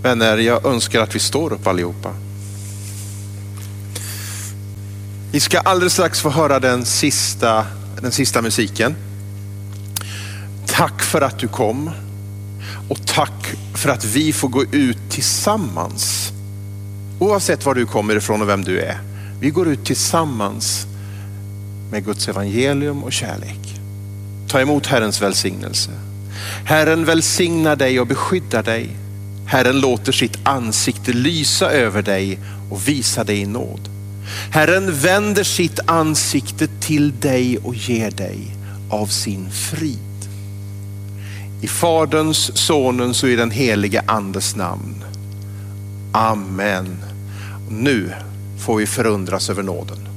Vänner, jag önskar att vi står upp allihopa. Vi ska alldeles strax få höra den sista musiken. Tack för att du kom. Och tack för att vi får gå ut tillsammans. Oavsett var du kommer ifrån och vem du är. Vi går ut tillsammans med Guds evangelium och kärlek. Ta emot Herrens välsignelse. Herren välsignar dig och beskyddar dig. Herren låter sitt ansikte lysa över dig och visa dig nåd. Herren vänder sitt ansikte till dig och ger dig av sin frid. I Faderns, Sonens och i den helige Andes namn. Amen. Nu får vi förundras över nåden.